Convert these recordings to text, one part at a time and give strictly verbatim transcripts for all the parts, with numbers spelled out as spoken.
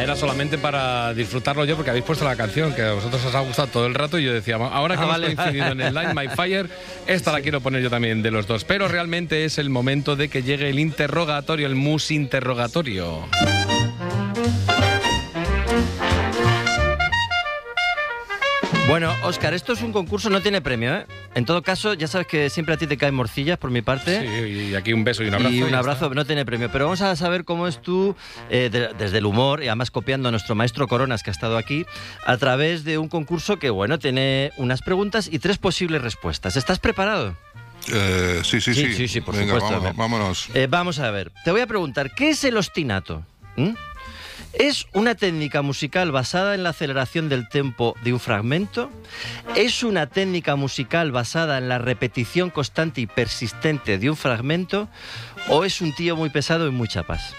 era solamente para disfrutarlo yo, porque habéis puesto la canción que a vosotros os ha gustado todo el rato y yo decía, ahora que Ah, hemos vale. coincidido en el Light My Fire, esta la quiero poner yo también de los dos. Pero realmente es el momento de que llegue el interrogatorio, el musinterrogatorio. Bueno, Óscar, esto es un concurso, no tiene premio, ¿eh? En todo caso, ya sabes que siempre a ti te caen morcillas por mi parte. Sí, y aquí un beso y un abrazo. Y un ya abrazo, está. no tiene premio. Pero vamos a saber cómo es tú, eh, de- desde el humor, y además copiando a nuestro maestro Coronas, que ha estado aquí, a través de un concurso que, bueno, tiene unas preguntas y tres posibles respuestas. ¿Estás preparado? Eh, sí, sí, Sí, sí. sí, sí, por Venga, supuesto, a vámonos. ver. vámonos. Eh, vamos a ver. Te voy a preguntar, ¿qué es el ostinato? ¿Mm? ¿Es una técnica musical basada en la aceleración del tempo de un fragmento? ¿Es una técnica musical basada en la repetición constante y persistente de un fragmento? ¿O es un tío muy pesado y muy chapas?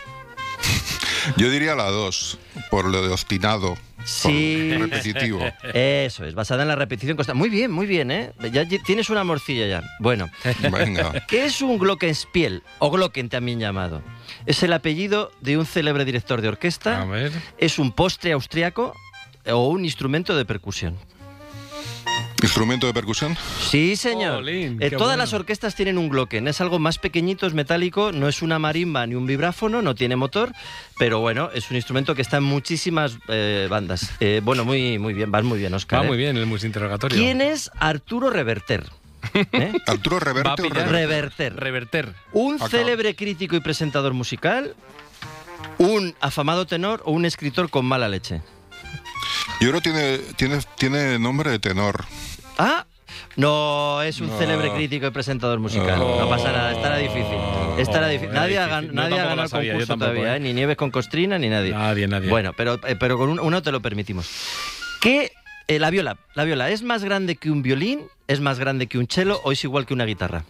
Yo diría la dos, por lo de obstinado. Sí. Por repetitivo. Eso es, basada en la repetición constante. Muy bien, muy bien, ¿eh? Ya lle- tienes una morcilla ya. Bueno, Venga. ¿qué es un glockenspiel? O glocken también llamado. Es el apellido de un célebre director de orquesta. A ver. ¿Es un postre austriaco o un instrumento de percusión? ¿Instrumento de percusión? Sí, señor. Jolín, Eh, qué todas bueno. las orquestas tienen un glocken. Es algo más pequeñito, es metálico, no es una marimba ni un vibráfono, no tiene motor, pero bueno, es un instrumento que está en muchísimas eh, bandas. Eh, bueno, muy, muy bien, vas muy bien, Óscar. Va ¿eh? muy bien el musinterrogatorio. ¿Quién es Arturo Reverter? ¿Eh? ¿Arturo Va a Reverte o pillar. Reverte? Reverter. Reverter. ¿Un Acá. célebre crítico y presentador musical? ¿Un afamado tenor o un escritor con mala leche? Yo creo que tiene, tiene, tiene nombre de tenor. Ah, no, es un No. célebre crítico y presentador musical. No. No pasa nada, estará difícil. Estará Oh, difícil. era Nadie, ha, difícil. gan- Yo nadie ha tampoco ganado la el sabía, yo concurso tampoco, todavía, ¿eh? ¿eh? Ni Nieves con Costrina ni nadie. Nadie, nadie. Bueno, pero, eh, pero con un- uno te lo permitimos. ¿Qué? eh, la viola, la viola, ¿es más grande que un violín? ¿Es más grande que un cello o es igual que una guitarra?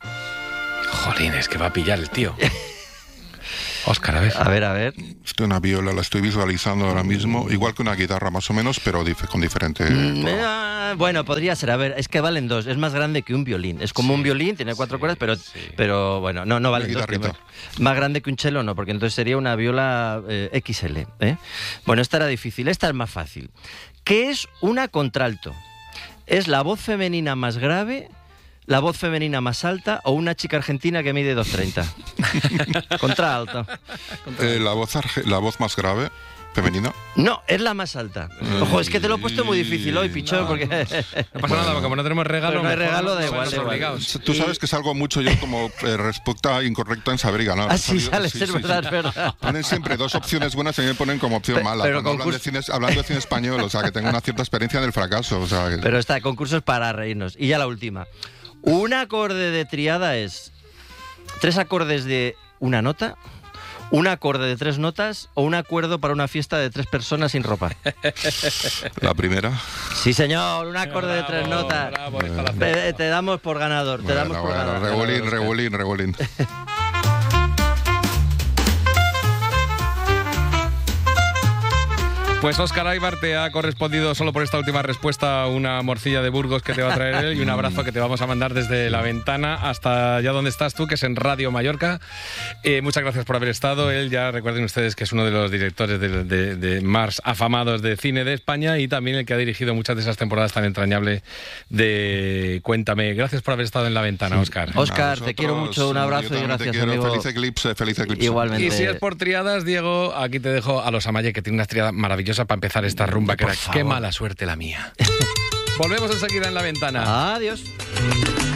Jolín, es que va a pillar el tío. Óscar, a ver. A ver, a ver. Esto es una viola, la estoy visualizando ahora mismo, igual que una guitarra más o menos, pero dif- con diferente... Mm, color. eh, bueno, podría ser. A ver, es que valen dos. Es más grande que un violín. Es como Sí, un violín, tiene cuatro sí, cuerdas, pero, sí. pero bueno, no, no valen Una dos. que guitarrita. bueno. Más grande que un cello no, porque entonces sería una viola eh, equis ele. ¿eh? Bueno, esta era difícil. Esta es más fácil. ¿Qué es una contralto? ¿Es la voz femenina más grave, la voz femenina más alta o una chica argentina que mide dos treinta? Contralto. Eh, la, voz arge- la voz más grave, femenina. No, es la más alta. Ojo, es que te lo he puesto muy difícil hoy, pichón, No. porque... No pasa nada, porque como no tenemos regalo, Pero no hay mejor regalo, da somos igual, da igual. obligados. Tú sabes que salgo mucho yo como eh, respuesta incorrecta en saber y ganar. Así ¿Sabes? sale, Sí, es sí, verdad, sí. es verdad. Ponen siempre dos opciones buenas y me ponen como opción Pe- mala. pero Cuando hablan de concurso- cine- hablando de cine español, o sea, que tengo una cierta experiencia en el fracaso. O sea, que- Pero está, concursos para reírnos. Y ya la última. Un acorde de triada es tres acordes de una nota, un acorde de tres notas o un acuerdo para una fiesta de tres personas sin ropa. la primera. Sí, señor, un acorde de tres Bravo, notas. bravo, esta la Te, te damos por ganador, te damos Bueno, por bueno, ganador. rebolín, ganador, rebolín, rebolín. Pues Óscar Aybar te ha correspondido solo por esta última respuesta una morcilla de Burgos que te va a traer él y un abrazo que te vamos a mandar desde la ventana hasta allá donde estás tú, que es en Radio Mallorca. Eh, muchas gracias por haber estado. Él ya recuerden ustedes que es uno de los directores de, de- de más afamados de cine de España y también el que ha dirigido muchas de esas temporadas tan entrañables de Cuéntame. Gracias por haber estado en la ventana, Óscar. Óscar, A te quiero vosotros, mucho, un yo abrazo y también te gracias, quiero. amigo. Feliz eclipse, feliz eclipse. Igualmente. Y si es por triadas, Diego, aquí te dejo a los Amaye, que tiene unas triadas maravillosas para empezar esta rumba, que Por era favor. qué mala suerte la mía. Volvemos enseguida en la ventana. Adiós.